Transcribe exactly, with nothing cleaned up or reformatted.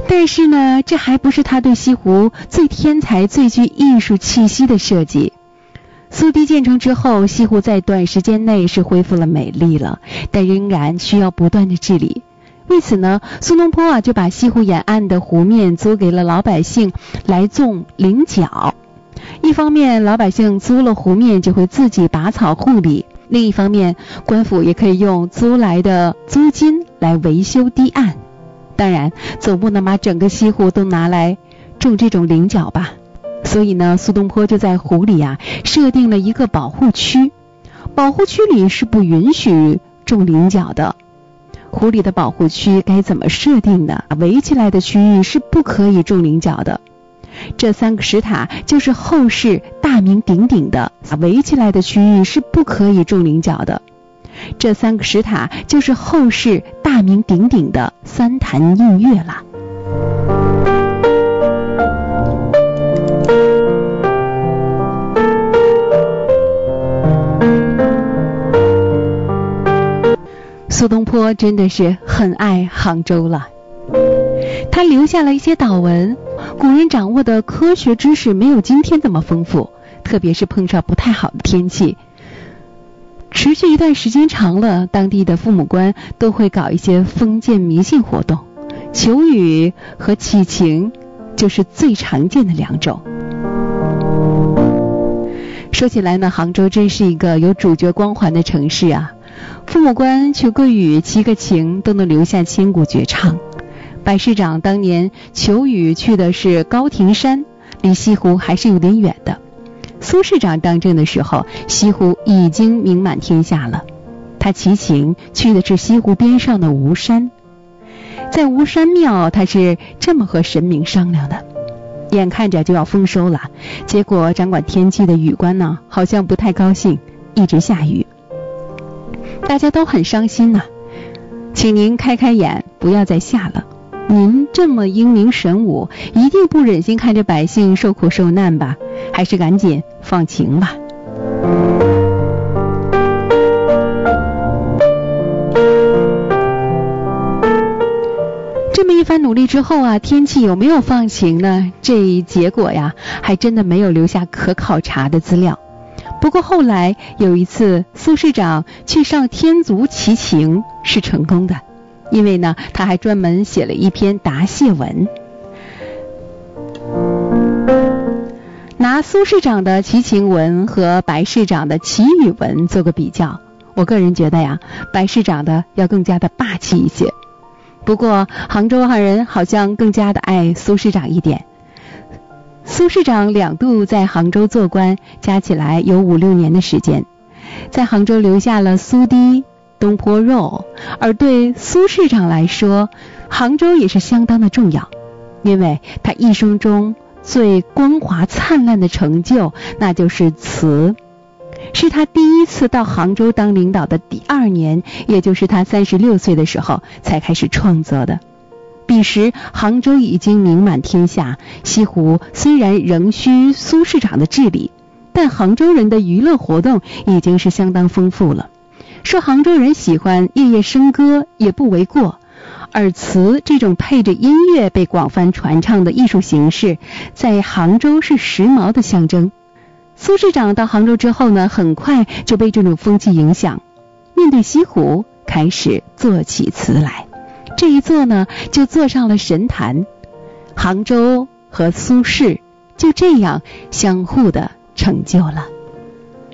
但是呢，这还不是他对西湖最天才、最具艺术气息的设计。苏堤建成之后，西湖在短时间内是恢复了美丽了，但仍然需要不断的治理。为此呢，苏东坡啊就把西湖沿岸的湖面租给了老百姓来种菱角。一方面老百姓租了湖面就会自己拔草护理，另一方面官府也可以用租来的租金来维修堤岸。当然总不能把整个西湖都拿来种这种菱角吧，所以呢，苏东坡就在湖里啊设定了一个保护区，保护区里是不允许种菱角的。湖里的保护区该怎么设定呢？围起来的区域是不可以种菱角的。这三个石塔就是后世大名鼎鼎的，围起来的区域是不可以种菱角的。这三个石塔就是后世大名鼎鼎的三潭印月了。苏东坡真的是很爱杭州了，他留下了一些祷文。古人掌握的科学知识没有今天这么丰富，特别是碰上不太好的天气，持续一段时间长了，当地的父母官都会搞一些封建迷信活动，求雨和祈晴就是最常见的两种。说起来呢，杭州真是一个有主角光环的城市啊，父母官求个雨祈个晴都能留下千古绝唱。白市长当年求雨去的是高亭山，离西湖还是有点远的。苏市长当政的时候，西湖已经名满天下了，他祈晴去的是西湖边上的吴山。在吴山庙，他是这么和神明商量的，眼看着就要丰收了，结果掌管天气的雨官呢好像不太高兴，一直下雨，大家都很伤心呐、啊、请您开开眼，不要再下了，您这么英明神武，一定不忍心看着百姓受苦受难吧，还是赶紧放晴吧。这么一番努力之后啊，天气有没有放晴呢？这一结果呀，还真的没有留下可考察的资料。不过后来有一次，苏市长去上天竺祈晴是成功的，因为呢，他还专门写了一篇答谢文。拿苏市长的祈晴文和白市长的祈雨文做个比较，我个人觉得呀，白市长的要更加的霸气一些。不过杭州人好像更加的爱苏市长一点。苏市长两度在杭州做官，加起来有五六年的时间，在杭州留下了苏堤、东坡肉，而对苏市长来说，杭州也是相当的重要，因为他一生中最光华灿烂的成就，那就是词。是他第一次到杭州当领导的第二年，也就是他三十六岁的时候才开始创作的。彼时杭州已经名满天下，西湖虽然仍需苏市长的治理，但杭州人的娱乐活动已经是相当丰富了。说杭州人喜欢夜夜笙歌也不为过，而词这种配着音乐被广泛传唱的艺术形式，在杭州是时髦的象征。苏市长到杭州之后呢，很快就被这种风气影响，面对西湖开始做起词来。这一做呢，就做上了神坛。杭州和苏轼就这样相互的成就了。